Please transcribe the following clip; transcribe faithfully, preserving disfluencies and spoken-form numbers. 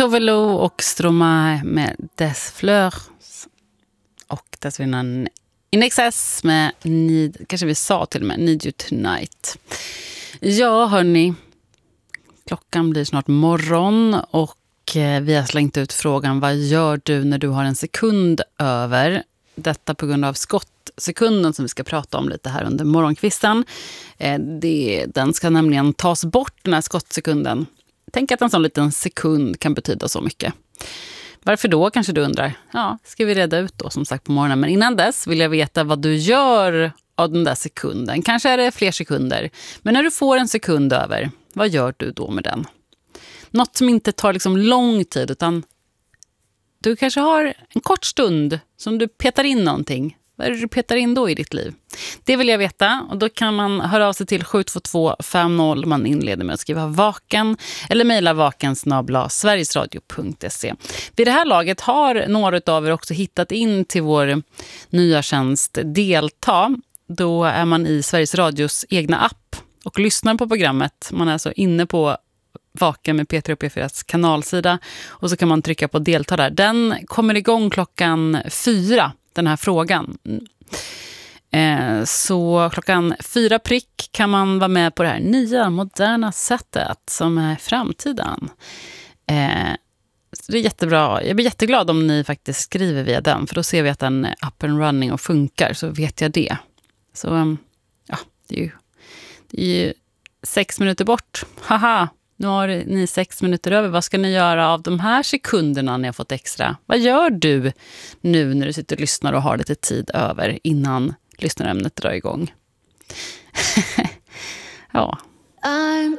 Tove Lo och Stromae med Des Fleurs. Och dessförinnan In Excess med Need, kanske vi sa till och med, Need You Tonight. Ja, hörni. Klockan blir snart morgon och vi har slängt ut frågan: vad gör du när du har en sekund över? Detta på grund av skottsekunden som vi ska prata om lite här under morgonkvisten. Det, den ska nämligen tas bort, den här skottsekunden. Tänk att en sån liten sekund kan betyda så mycket. Varför då, kanske du undrar? Ja, ska vi reda ut då som sagt på morgonen. Men innan dess vill jag veta vad du gör av den där sekunden. Kanske är det fler sekunder. Men när du får en sekund över, vad gör du då med den? Något som inte tar liksom lång tid, utan du kanske har en kort stund som du petar in någonting. Vad är det du petar in då i ditt liv? Det vill jag veta, och då kan man höra av sig till sju två två fem noll. Man inleder med att skriva vaken eller mejla vaken snabel-a sverigesradio punkt se. Vid det här laget har några av er också hittat in till vår nya tjänst Delta. Då är man i Sveriges Radios egna app och lyssnar på programmet. Man är alltså inne på Vaken med P tre och P fyras kanalsida och så kan man trycka på delta där. Den kommer igång klockan fyra, den här frågan. Eh, så klockan fyra prick kan man vara med på det här nya moderna sättet som är framtiden. Eh, så det är jättebra. Jag blir jätteglad om ni faktiskt skriver via den, för då ser vi att den är up and running och funkar, så vet jag det. Så ja, det är ju, det är ju sex minuter bort. Haha! Nu har ni sex minuter över. Vad ska ni göra av de här sekunderna ni har fått extra? Vad gör du nu när du sitter och lyssnar och har lite tid över innan lyssnarämnet drar igång? Ja. I'm